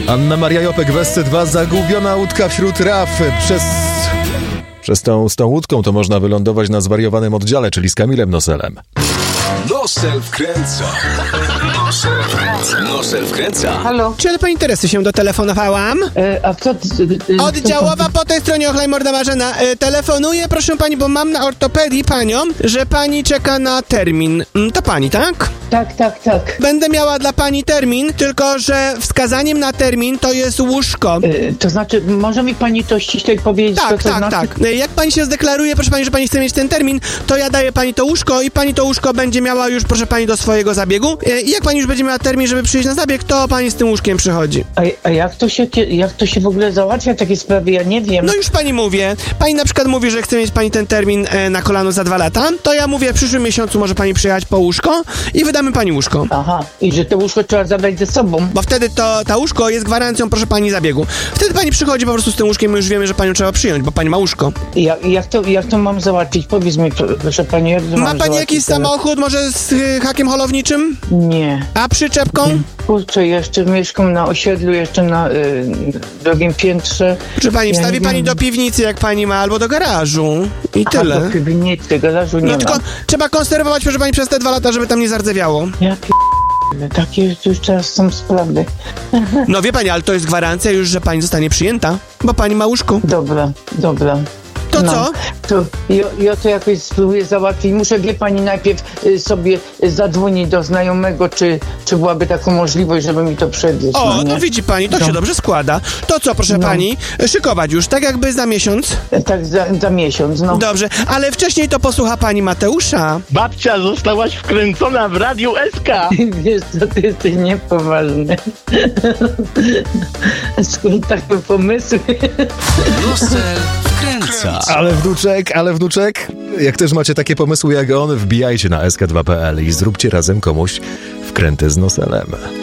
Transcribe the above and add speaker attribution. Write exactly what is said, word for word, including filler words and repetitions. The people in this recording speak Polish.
Speaker 1: Anna Maria Jopek w S C dwa, zagubiona łódka wśród raf. Przez... Przez tą, z tą łódką to można wylądować na zwariowanym oddziale, czyli z Kamilem Noselem.
Speaker 2: Nosel wkręca. Nosel wkręca. Nosel wkręca.
Speaker 3: Halo?
Speaker 4: Czy ale po interesy się dotelefonowałam?
Speaker 3: E, a co... E,
Speaker 4: Oddziałowa po tej stronie Ochlaj Morda Marzena. E, telefonuję, proszę pani, bo mam na ortopedii panią, że pani czeka na termin. Mm, To pani, tak?
Speaker 3: Tak, tak, tak.
Speaker 4: Będę miała dla pani termin, tylko że wskazaniem na termin to jest łóżko.
Speaker 3: E, to znaczy, może mi pani to ściślej powiedzieć,
Speaker 4: Tak,
Speaker 3: co to
Speaker 4: tak,
Speaker 3: znaczy?
Speaker 4: tak. E, Jak pani się zdeklaruje, proszę pani, że pani chce mieć ten termin, to ja daję pani to łóżko i pani to łóżko będzie miała już, proszę pani, do swojego zabiegu. E, I jak pani już będzie miała termin, żeby przyjść na zabieg, to pani z tym łóżkiem przychodzi.
Speaker 3: A, a jak to się, jak to się w ogóle załatwia, takie sprawy? Ja nie wiem.
Speaker 4: No już pani mówię. Pani na przykład mówi, że chce mieć pani ten termin e, na kolano za dwa lata, to ja mówię, w przyszłym miesiącu może pani przyjechać po łóżko i wydamy pani łóżko.
Speaker 3: Aha, i że to łóżko trzeba zabrać ze sobą.
Speaker 4: Bo wtedy to, ta łóżko jest gwarancją, proszę pani, zabiegu. Wtedy pani przychodzi po prostu z tym łóżkiem, my już wiemy, że panią trzeba przyjąć, bo pani ma łóżko.
Speaker 3: I jak, jak, to, jak to mam załatwić? Powiedz mi, proszę pani, jak to
Speaker 4: Ma
Speaker 3: mam
Speaker 4: pani
Speaker 3: załatwić
Speaker 4: jakiś
Speaker 3: teraz?
Speaker 4: samochód, może z y, hakiem holowniczym?
Speaker 3: Nie.
Speaker 4: A przyczepką?
Speaker 3: Kurczę, jeszcze mieszkam na osiedlu, jeszcze na y, drugim piętrze.
Speaker 4: Czy pani
Speaker 3: Ja
Speaker 4: wstawi
Speaker 3: nie
Speaker 4: pani
Speaker 3: wiem.
Speaker 4: do piwnicy, jak pani ma, albo do garażu. I
Speaker 3: A,
Speaker 4: tyle.
Speaker 3: do piwnicy, garażu nie
Speaker 4: No
Speaker 3: ma.
Speaker 4: tylko trzeba konserwować, proszę pani, przez te dwa lata, żeby tam nie zardzewiało.
Speaker 3: Ja p... takie już teraz są sprawy.
Speaker 4: No wie pani, ale to jest gwarancja już, że pani zostanie przyjęta, bo pani ma łóżko.
Speaker 3: Dobra, dobra.
Speaker 4: To
Speaker 3: No,
Speaker 4: co?
Speaker 3: To ja, ja to jakoś spróbuję załatwić. Muszę, wie pani, najpierw y, sobie y, zadzwonić do znajomego, czy, czy byłaby taka możliwość, żeby mi to przewieźć.
Speaker 4: O,
Speaker 3: no,
Speaker 4: no
Speaker 3: nie?
Speaker 4: widzi pani, to
Speaker 3: No.
Speaker 4: się dobrze składa. To co, proszę
Speaker 3: No.
Speaker 4: pani, szykować już, tak jakby za miesiąc?
Speaker 3: Tak za, za miesiąc, no.
Speaker 4: Dobrze, ale wcześniej to posłucha pani Mateusza.
Speaker 5: Babcia, zostałaś wkręcona w Radiu S K.
Speaker 3: Wiesz co, ty jesteś niepoważny. Skąd takie pomysły?
Speaker 2: Nosel wkręca.
Speaker 1: Ale wnuczek, ale wnuczek. Jak też macie takie pomysły jak on, wbijajcie na S K dwa kropka p l i zróbcie razem komuś wkrętę z Noselem.